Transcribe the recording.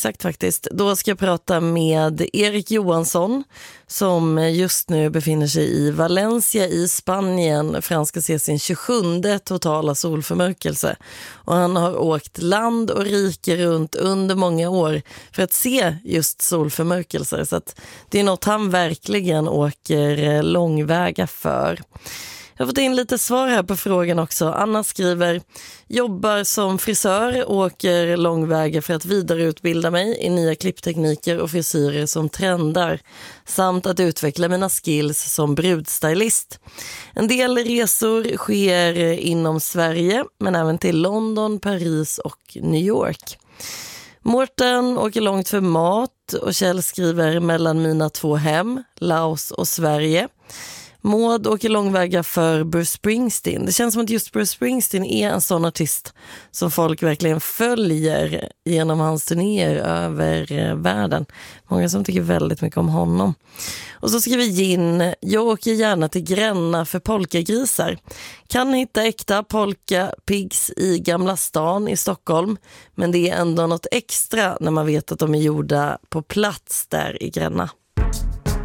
exakt faktiskt. Då ska jag prata med Erik Johansson som just nu befinner sig i Valencia i Spanien för han ska se sin 27:e totala solförmörkelse. Och han har åkt land och rike runt under många år för att se just solförmörkelser. Så att det är något han verkligen åker långväga för. Jag har fått in lite svar här på frågan också. Anna skriver, jobbar som frisör och åker långväga för att vidareutbilda mig i nya klipptekniker och frisyrer som trendar samt att utveckla mina skills som brudstylist. En del resor sker inom Sverige men även till London, Paris och New York. Mårten åker långt för mat och Kjell skriver mellan mina 2 hem, Laos och Sverige. Maud åker långväga för Bruce Springsteen. Det känns som att just Bruce Springsteen är en sån artist som folk verkligen följer genom hans turnéer över världen. Många som tycker väldigt mycket om honom. Och så skriver Gin, jag åker gärna till Gränna för polkagrisar. Kan hitta äkta polkapigs i Gamla stan i Stockholm. Men det är ändå något extra när man vet att de är gjorda på plats där i Gränna.